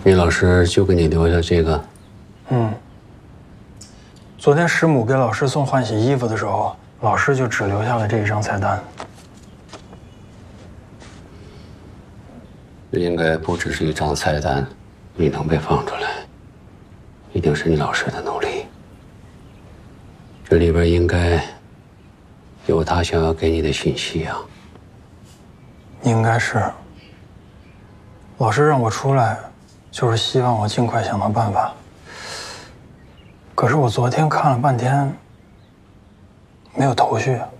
你老师就给你留下这个。 昨天师母给老师送换洗衣服的时候，老师就只留下了这一张菜单。 应该不只是一张菜单，你能被放出来，一定是你老师的努力。这里边应该有他想要给你的信息啊。 应该是。老师让我出来，就是希望我尽快想到办法。可是我昨天看了半天，没有头绪啊。